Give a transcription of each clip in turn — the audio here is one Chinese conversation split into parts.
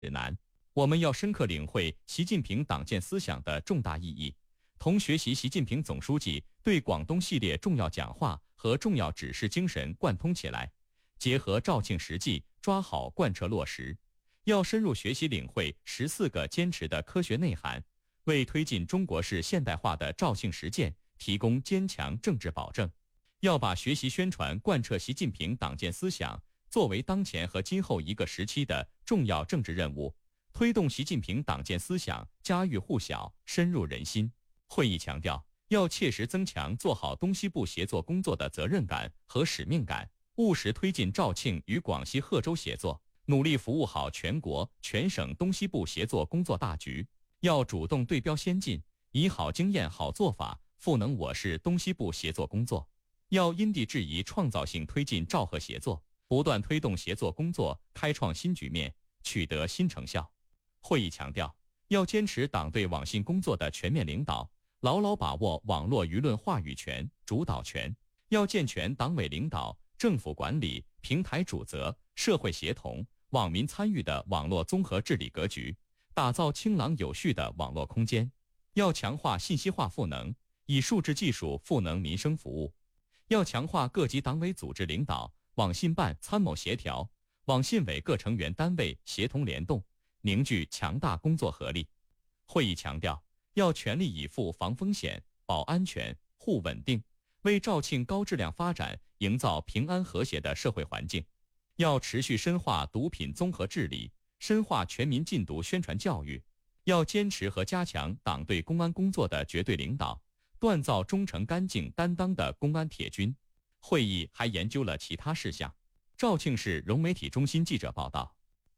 难。我们要深刻领会习近平党建思想的重大意义，同学习习近平总书记对广东系列重要讲话和重要指示精神贯通起来，结合肇庆实际，抓好贯彻落实。要深入学习领会14个坚持的科学内涵，为推进中国式现代化的肇庆实践提供坚强政治保证。要把学习宣传贯彻习近平党建思想作为当前和今后一个时期的重要政治任务，推动习近平党建思想家喻户晓、深入人心。会议强调，要切实增强做好东西部协作工作的责任感和使命感，务实推进肇庆与广西贺州协作，努力服务好全国、全省东西部协作工作大局。要主动对标先进，以好经验、好做法赋能我市东西部协作工作。要因地制宜、创造性推进肇贺协作，不断推动协作工作开创新局面，取得新成效。会议强调，要坚持党对网信工作的全面领导，牢牢把握网络舆论话语权、主导权。要健全党委领导、政府管理、平台主责、社会协同、网民参与的网络综合治理格局，打造清朗有序的网络空间。要强化信息化赋能，以数字技术赋能民生服务。要强化各级党委组织领导、网信办参谋协调、网信委各成员单位协同联动，凝聚强大工作合力。会议强调，要全力以赴防风险、保安全、护稳定，为肇庆高质量发展营造平安和谐的社会环境。要持续深化毒品综合治理，深化全民禁毒宣传教育。要坚持和加强党对公安工作的绝对领导，锻造忠诚干净担当的公安铁军。会议还研究了其他事项。肇庆市融媒体中心记者报道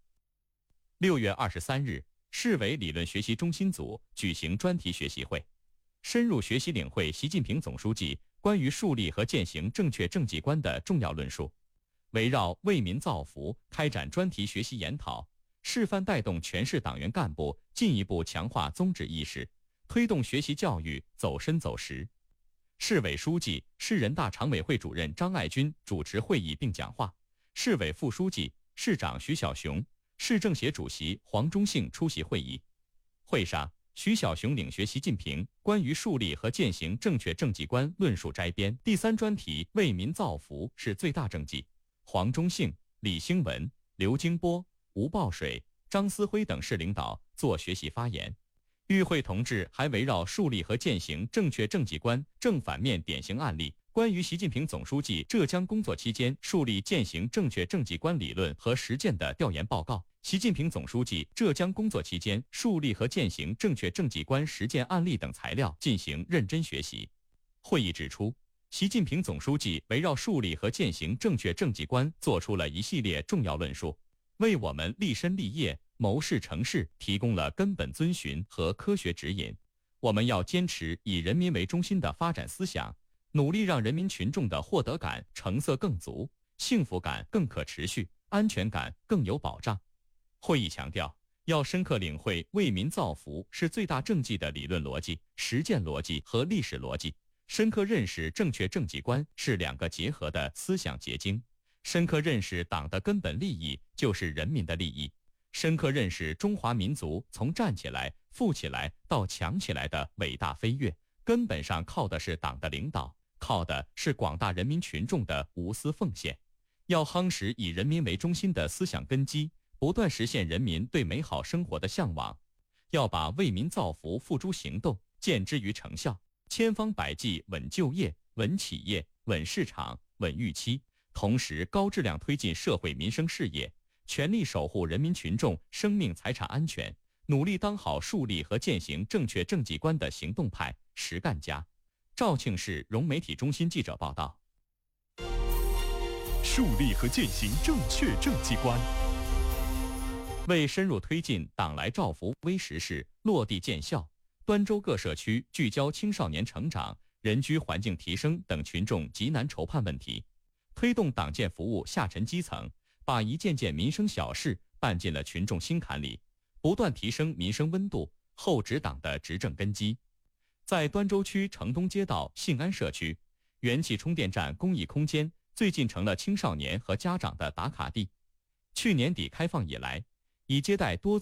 ，6月23日，市委理论学习中心组举行专题学习会，深入学习领会习近平总书记关于树立和践行正确政绩观的重要论述。围绕为民造福开展专题学习研讨，示范带动全市党员干部进一步强化宗旨意识，推动学习教育走深走实。市委书记、市人大常委会主任张爱军主持会议并讲话，市委副书记、市长徐小雄、市政协主席黄忠信出席会议。会上，徐小雄领学习近平关于树立和践行正确政绩观论述摘编第3专题为民造福是最大政绩。黄忠信、李兴文、刘京波、吴报水、张思辉等市领导作学习发言。与会同志还围绕树立和践行正确政绩观正反面典型案例，关于习近平总书记浙江工作期间树立践行正确政绩观理论和实践的调研报告，习近平总书记浙江工作期间树立和践行正确政绩观实践案例等材料进行认真学习。会议指出，习近平总书记围绕树立和践行正确政绩观做出了一系列重要论述，为我们立身立业、谋事成事提供了根本遵循和科学指引。我们要坚持以人民为中心的发展思想，努力让人民群众的获得感、成色更足，幸福感更可持续，安全感更有保障。会议强调，要深刻领会为民造福是最大政绩的理论逻辑、实践逻辑和历史逻辑，深刻认识正确政绩观是两个结合的思想结晶，深刻认识党的根本利益就是人民的利益，深刻认识中华民族从站起来、富起来到强起来的伟大飞跃，根本上靠的是党的领导，靠的是广大人民群众的无私奉献。要夯实以人民为中心的思想根基，不断实现人民对美好生活的向往。要把为民造福付诸行动，见之于成效，千方百计稳就业、稳企业、稳市场、稳预期，同时高质量推进社会民生事业，全力守护人民群众生命财产安全，努力当好树立和践行正确政绩观的行动派、实干家。肇庆市融媒体中心记者报道。 树立和践行正确政绩观。 为深入推进党来肇福微实事落地见效，端州各社区聚焦青少年成长、人居环境提升等群众急难愁盼问题，推动党建服务下沉基层，把一件件民生小事办进了群众心坎里，不断提升民生温度，厚植党的执政根基。在端州区城东街道信安社区，元气充电站公益空间最近成了青少年和家长的打卡地。去年底开放以来， 以接待多